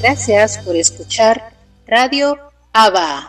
Gracias por escuchar Radio Abba.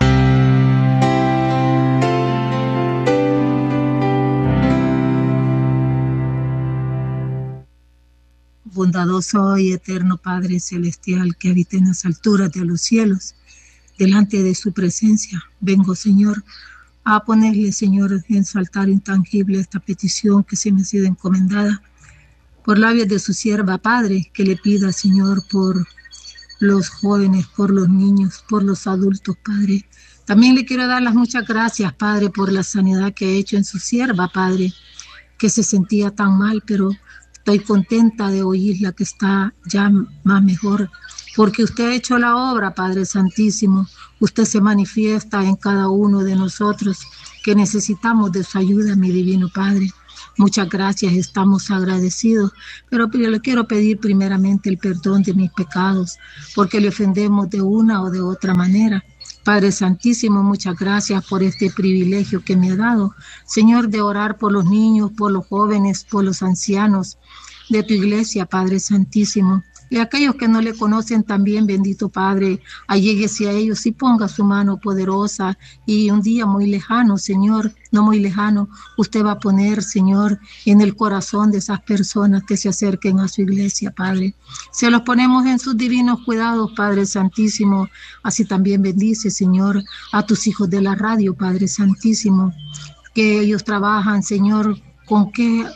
Bondadoso y eterno Padre Celestial que habita en las alturas de los cielos, delante de su presencia, vengo, Señor, a ponerle, Señor, en su altar intangible esta petición que se me ha sido encomendada por labios de su sierva, Padre, que le pida, Señor, por los jóvenes, por los niños, por los adultos, Padre. También le quiero dar las muchas gracias, Padre, por la sanidad que ha hecho en su sierva, Padre, que se sentía tan mal, pero estoy contenta de oírla que está ya más mejor, porque usted ha hecho la obra, Padre Santísimo. Usted se manifiesta en cada uno de nosotros que necesitamos de su ayuda, mi divino Padre. Muchas gracias, estamos agradecidos, pero yo le quiero pedir primeramente el perdón de mis pecados, porque le ofendemos de una o de otra manera. Padre Santísimo, muchas gracias por este privilegio que me ha dado, Señor, de orar por los niños, por los jóvenes, por los ancianos de tu iglesia, Padre Santísimo. Y aquellos que no le conocen también, bendito Padre, alléguese a ellos y ponga su mano poderosa. Y un día muy lejano, Señor, no muy lejano, usted va a poner, Señor, en el corazón de esas personas que se acerquen a su iglesia, Padre. Se los ponemos en sus divinos cuidados, Padre Santísimo. Así también bendice, Señor, a tus hijos de la radio, Padre Santísimo, que ellos trabajan, Señor, con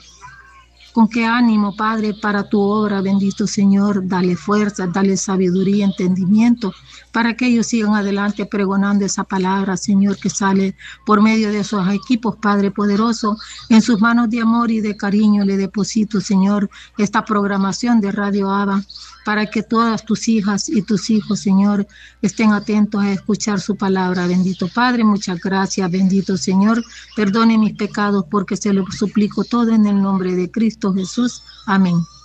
qué ánimo, Padre, para tu obra, bendito Señor. Dale fuerza, dale sabiduría, entendimiento, para que ellos sigan adelante pregonando esa palabra, Señor, que sale por medio de esos equipos, Padre poderoso. En sus manos de amor y de cariño le deposito, Señor, esta programación de Radio Abba, para que todas tus hijas y tus hijos, Señor, estén atentos a escuchar su palabra. Bendito Padre, muchas gracias, bendito Señor. Perdone mis pecados porque se lo suplico todo en el nombre de Cristo Jesús. Amén.